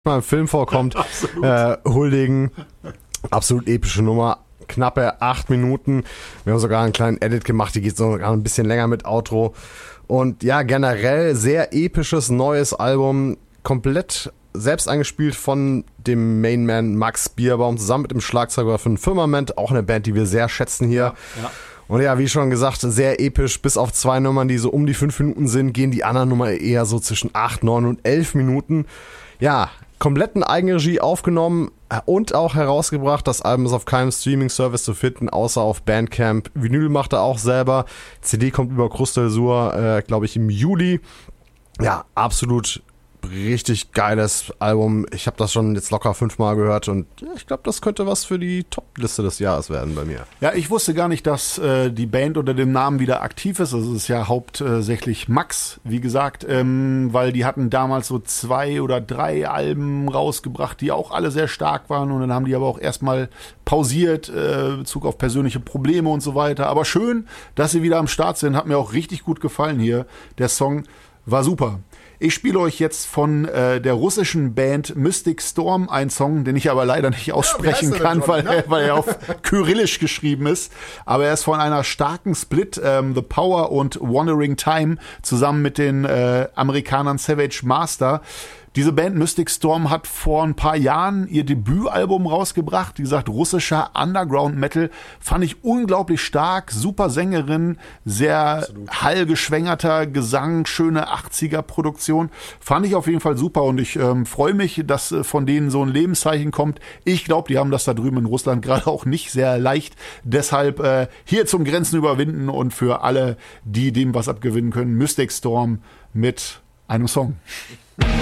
mal im Film vorkommt, huldigen. Absolut epische Nummer. Knappe 8 Minuten. Wir haben sogar einen kleinen Edit gemacht, die geht sogar ein bisschen länger mit Outro. Und ja, generell sehr episches neues Album. Komplett selbst eingespielt von dem Mainman Max Bierbaum zusammen mit dem Schlagzeuger von Firmament. Auch eine Band, die wir sehr schätzen hier. Ja. Und ja, wie schon gesagt, sehr episch. Bis auf 2 Nummern, die so um die 5 Minuten sind, gehen die anderen Nummern eher so zwischen 8, 9 und 11 Minuten. Ja, kompletten Eigenregie aufgenommen und auch herausgebracht. Das Album ist auf keinem Streaming-Service zu finden, außer auf Bandcamp. Vinyl macht er auch selber. CD kommt über Crystal Sur, glaube ich, im Juli. Ja, absolut richtig geiles Album. Ich habe das schon jetzt locker 5-mal gehört und ja, ich glaube, das könnte was für die Top-Liste des Jahres werden bei mir. Ja, ich wusste gar nicht, dass die Band unter dem Namen wieder aktiv ist. Also es ist ja hauptsächlich Max, wie gesagt, weil die hatten damals so 2 oder 3 Alben rausgebracht, die auch alle sehr stark waren und dann haben die aber auch erstmal pausiert, Bezug auf persönliche Probleme und so weiter. Aber schön, dass sie wieder am Start sind. Hat mir auch richtig gut gefallen hier. Der Song war super. Ich spiele euch jetzt von der russischen Band Mystic Storm einen Song, den ich aber leider nicht aussprechen kann, weil er auf Kyrillisch geschrieben ist. Aber er ist von einer starken Split, The Power und Wandering Time, zusammen mit den Amerikanern Savage Master. Diese Band Mystic Storm hat vor ein paar Jahren ihr Debütalbum rausgebracht. Wie gesagt, russischer Underground-Metal. Fand ich unglaublich stark. Super Sängerin, sehr hallgeschwängerter Gesang, schöne 80er-Produktion. Fand ich auf jeden Fall super und ich freue mich, dass von denen so ein Lebenszeichen kommt. Ich glaube, die haben das da drüben in Russland gerade auch nicht sehr leicht. Deshalb hier zum Grenzen überwinden und für alle, die dem was abgewinnen können, Mystic Storm mit einem Song.